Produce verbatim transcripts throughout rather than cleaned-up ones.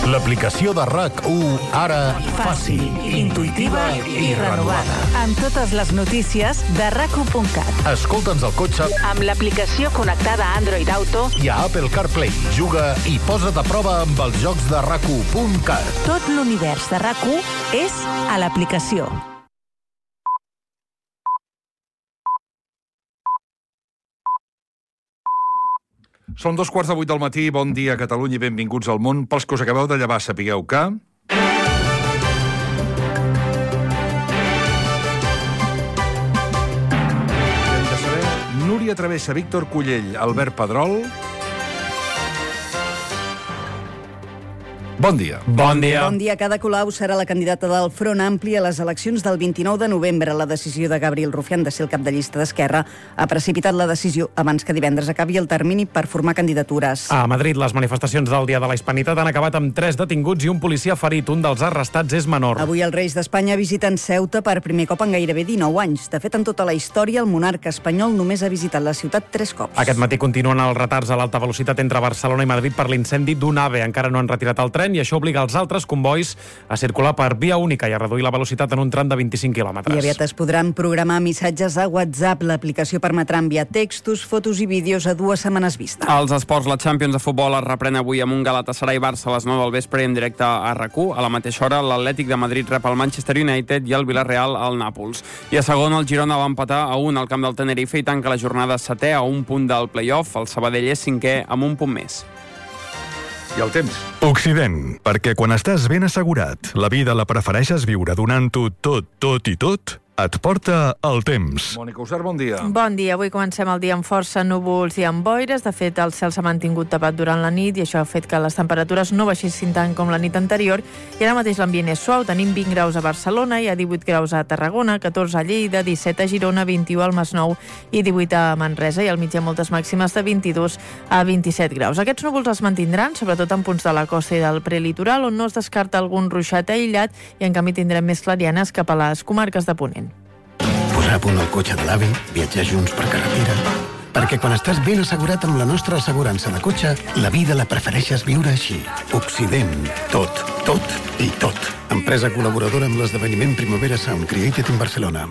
L'aplicació de RAC u, ara fàcil, intuïtiva i renovada. Amb totes les notícies de rac u punt cat. Escolta'ns al cotxe amb l'aplicació connectada a Android Auto i a Apple CarPlay. Juga i posa't a prova amb els jocs de rac u punt cat. Tot l'univers de RAC u és a l'aplicació. Són dos quarts de vuit del matí, bon dia Catalunya i benvinguts al món. Pels que us acabeu de llevar, sapigueu que... Hem de saber Núria Travessa, Víctor Cullell, Albert Pedrol... Bon dia. Bon dia. Bon dia. Cada Colau serà la candidata del Front Ampli a les eleccions del vint-i-nou de novembre. La decisió de Gabriel Rufián de ser el cap de llista d'Esquerra ha precipitat la decisió abans que divendres acabi el termini per formar candidatures. A Madrid, les manifestacions del Dia de la Hispanitat han acabat amb tres detinguts i un policia ferit. Un dels arrestats és menor. Avui els Reis d'Espanya visiten Ceuta per primer cop en gairebé dinou anys. De fet, en tota la història, el monarca espanyol només ha visitat la ciutat tres cops. Aquest matí continuen els retards a l'alta velocitat entre Barcelona i Madrid per l'incendi d'un AVE. Encara no han retirat el tren i això obliga els altres convois a circular per via única i a reduir la velocitat en un tram de vint-i-cinc quilòmetres. I aviat es podran programar missatges a WhatsApp. L'aplicació permetrà enviar textos, fotos i vídeos a dues setmanes vista. Els esports, la Champions de futbol es reprèn avui amb un Galatasaray-Barça a les nou del vespre en directe a RAC u. A la mateixa hora, l'Atlètic de Madrid rep el Manchester United i el Villarreal al Nàpols. I a segon, el Girona va empatar a un al camp del Tenerife i tanca la jornada setè a un punt del play-off. El Sabadell és cinquè amb un punt més. I el temps. Occident, perquè quan estàs ben assegurat, la vida la prefereixes viure donant-ho tot, tot i tot, et porta el temps. Mònica Usar, bon dia. Bon dia. Avui comencem el dia amb força núvols i amb boires. De fet, el cel s'ha mantingut tapat durant la nit i això ha fet que les temperatures no baixessin tant com la nit anterior. I ara mateix l'ambient és suau. Tenim vint graus a Barcelona, hi ha divuit graus a Tarragona, catorze a Lleida, disset a Girona, vint-i-u al Masnou i divuit a Manresa. I al mig hi ha moltes màximes de vint-i-dos a vint-i-set graus. Aquests núvols es mantindran, sobretot en punts de la costa i del prelitoral, on no es descarta algun ruixat aïllat i en canvi tindrem més clarianes cap a les comarques de Ponent. Posar a punt el cotxe de l'avi, viatjar junts per carretera... Perquè quan estàs ben assegurat amb la nostra assegurança de cotxe, la vida la prefereixes viure així. Occident. Tot, tot i tot. Empresa col·laboradora amb l'esdeveniment Primavera Sound Created in Barcelona.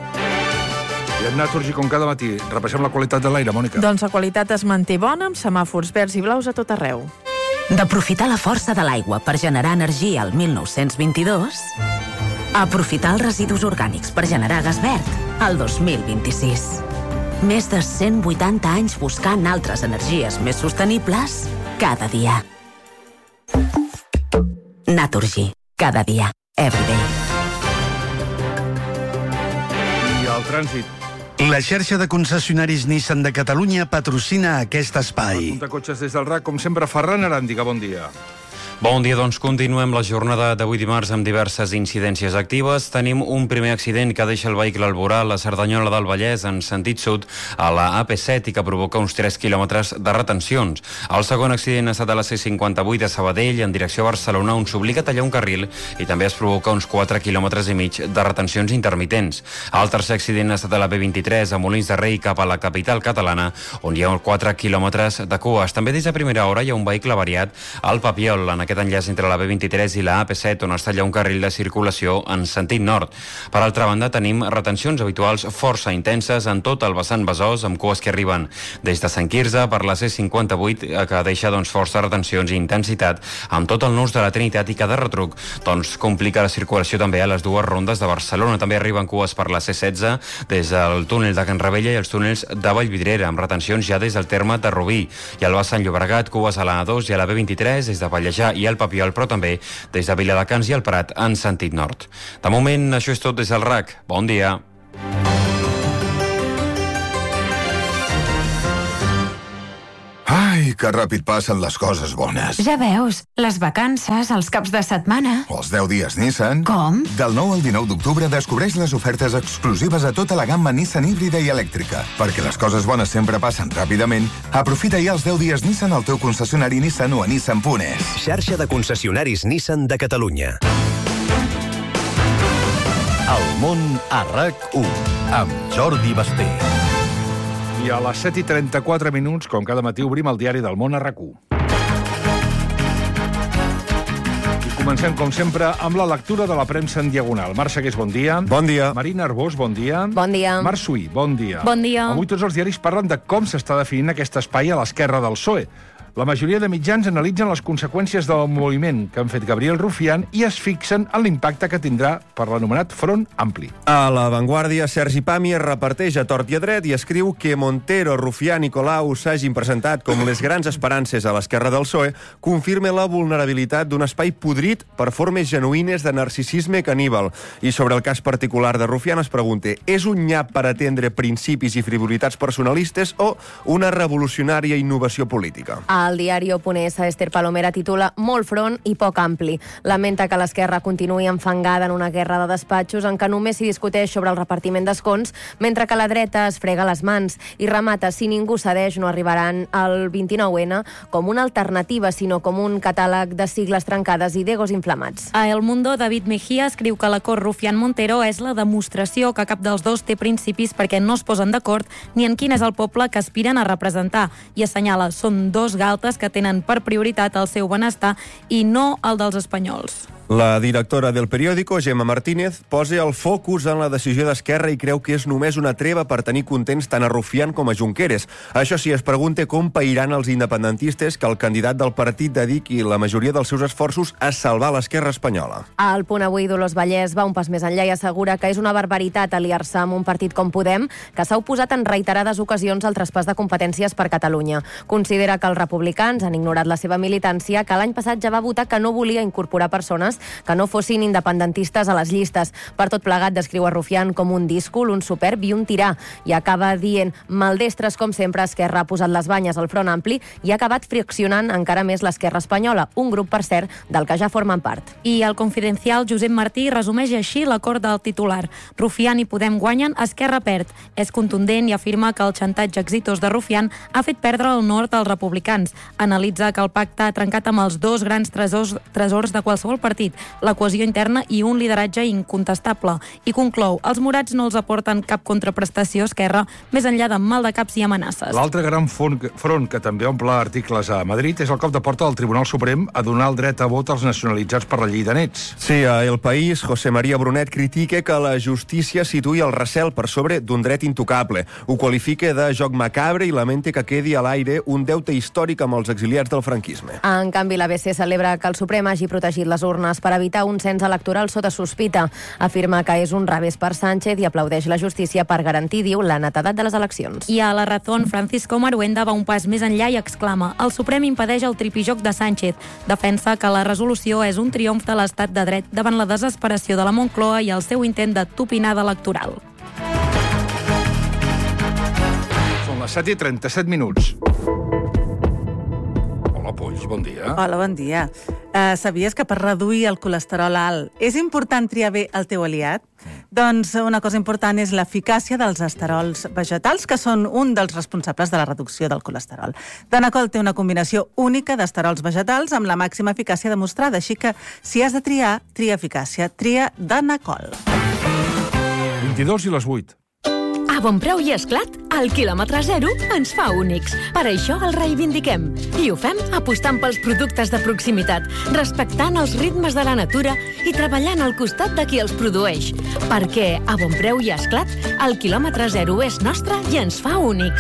I hem anat sorgir com cada matí. Repassem la qualitat de l'aire, Mònica. Doncs la qualitat es manté bona, amb semàfors verds i blaus a tot arreu. D'aprofitar la força de l'aigua per generar energia al mil nou-cents vint-i-dos... aprofitar els residus orgànics per generar gas verd al dos mil vint-i-sis. Més de cent vuitanta anys buscant altres energies més sostenibles cada dia. Naturgy. Cada dia. Everyday. I el trànsit. La xarxa de concessionaris Nissan de Catalunya patrocina aquest espai. Punta cotxes des del RAC, com sempre, Ferran Aràndiga, bon dia. Bon dia, doncs continuem la jornada d'avui dimarts amb diverses incidències actives. Tenim un primer accident que deixa el vehicle al voral a la Cerdanyola del Vallès en sentit sud a la A P set i que provoca uns tres quilòmetres de retencions. El segon accident ha estat a la C cinquanta-vuit a Sabadell en direcció a Barcelona, on s'obliga a tallar un carril i també es provoca uns quatre quilòmetres i mig de retencions intermitents. El tercer accident ha estat a la B vint-i-tres a Molins de Rei cap a la capital catalana, on hi ha quatre quilòmetres de cues. També des de primera hora hi ha un vehicle variat al Papiol, en aquest enllaç entre la B vint-i-tres i la A P set, on es talla un carril de circulació en sentit nord. Per altra banda, tenim retencions habituals força intenses en tot el vessant Besòs, amb cues que arriben des de Sant Quirze per la C cinquanta-vuit, que deixa doncs, força retencions i intensitat amb tot el nus de la Trinitat i cada retruc doncs, complica la circulació també a les dues rondes de Barcelona. També arriben cues per la C setze des del túnel de Can Ravella i els túnels de Vallvidrera, amb retencions ja des del terme de Rubí. I al vessant Llobregat, cues a la A dos i a la B vint-i-tres des de Pallejà i el Papiol, però també des de Viladecans i el Prat en sentit nord. De moment, això és tot des del RAC. Bon dia. Ai, que ràpid passen les coses bones. Ja veus, les vacances, els caps de setmana... Els deu dies Nissan... Com? Del nou al dinou d'octubre descobreix les ofertes exclusives a tota la gamma Nissan híbrida i elèctrica. Perquè les coses bones sempre passen ràpidament, aprofita ja els deu dies Nissan al teu concessionari Nissan o a nissan punt es. Xarxa de concessionaris Nissan de Catalunya. El món a RAC u, amb Jordi Basté. I a les set i trenta-quatre minuts, com cada matí, obrim el diari del món a RAC u. Comencem, com sempre, amb la lectura de la premsa en diagonal. Marc Segués, bon dia. Bon dia. Marina Arbós, bon dia. Bon dia. Marc Suí, bon dia. Bon dia. Avui tots els diaris parlen de com s'està definint aquest espai a l'esquerra del P S O E. La majoria de mitjans analitzen les conseqüències del moviment que han fet Gabriel Rufián i es fixen en l'impacte que tindrà per l'anomenat Front Ampli. A La Vanguardia, Sergi Pàmies reparteix a tort i a dret i escriu que Montero, Rufián i Colau s'hagin presentat com les grans esperances a l'esquerra del P S O E confirma la vulnerabilitat d'un espai podrit per formes genuïnes de narcisisme caníbal. I sobre el cas particular de Rufián es pregunta: és un nyap per atendre principis i frivolitats personalistes o una revolucionària innovació política? El diari Oponès, Esther Palomera, titula Molt front i poc ampli. Lamenta que l'esquerra continuï enfangada en una guerra de despatxos en què només s'hi discuteix sobre el repartiment d'escons, mentre que la dreta es frega les mans i remata: si ningú cedeix no arribaran al vint-i-nou ene com una alternativa, sinó com un catàleg de sigles trencades i d'egos inflamats. A El Mundo, David Mejía escriu que l'acord Rufián-Montero és la demostració que cap dels dos té principis perquè no es posen d'acord ni en quin és el poble que aspiren a representar, i assenyala: són dos galtes que tenen per prioritat el seu benestar i no el dels espanyols. La directora del periòdico, Gemma Martínez, posa el focus en la decisió d'Esquerra i creu que és només una treva per tenir contents tant a Rufián com a Junqueras. Això sí, es pregunta com pairan els independentistes que el candidat del partit dediqui la majoria dels seus esforços a salvar l'esquerra espanyola. Al Punt Avui, Dolors Vallès va un pas més enllà i assegura que és una barbaritat aliar-se amb un partit com Podem, que s'ha oposat en reiterades ocasions al traspàs de competències per Catalunya. Considera que els republicans han ignorat la seva militància, que l'any passat ja va votar que no volia incorporar persones que no fossin independentistes a les llistes. Per tot plegat descriu a Rufián com un díscol, un superb i un tirà, i acaba dient: maldestres com sempre, Esquerra ha posat les banyes al Front Ampli i ha acabat friccionant encara més l'esquerra espanyola, un grup, per cert, del que ja formen part. I el Confidencial, Josep Martí, resumeix així l'acord del titular: Rufián i Podem guanyen, Esquerra perd. És contundent i afirma que el xantatge exitós de Rufián ha fet perdre el nord als republicans. Analitza que el pacte ha trencat amb els dos grans tresors, tresors de qualsevol partit, la cohesió interna i un lideratge incontestable. I conclou: els morats no els aporten cap contraprestació a Esquerra, més enllà de maldecaps i amenaces. L'altre gran front que també omple articles a Madrid és el cop de porta del Tribunal Suprem a donar el dret a vot als nacionalitzats per la llei de nets. Sí, a El País, José María Brunet critica que la justícia situï el recel per sobre d'un dret intocable. Ho qualifica de joc macabre i lamenta que quedi a l'aire un deute històric amb els exiliats del franquisme. En canvi, l'A B C celebra que el Suprem hagi protegit les urnes per evitar un cens electoral sota sospita. Afirma que és un revés per Sánchez i aplaudeix la justícia per garantir, diu, la netedat de les eleccions. I a La Razón, Francisco Maruenda va un pas més enllà i exclama: el Suprem impedeix el tripijoc de Sánchez. Defensa que la resolució és un triomf de l'estat de dret davant la desesperació de la Moncloa i el seu intent de tupinada electoral. Són les set i trenta-set minuts. Hola, Polls, bon dia. Hola, bon dia. Uh, sabies que per reduir el colesterol alt és important triar bé el teu aliat? Doncs una cosa important és l'eficàcia dels esterols vegetals, que són un dels responsables de la reducció del colesterol. Danacol té una combinació única d'esterols vegetals amb la màxima eficàcia demostrada, així que si has de triar, tria eficàcia. Tria Danacol. vint-i-dos i les vuit. A Bonpreu i Esclat, el quilòmetre zero ens fa únics. Per això el reivindiquem. I ho fem apostant pels productes de proximitat, respectant els ritmes de la natura i treballant al costat de qui els produeix. Perquè a Bonpreu i Esclat, el quilòmetre zero és nostre i ens fa únics.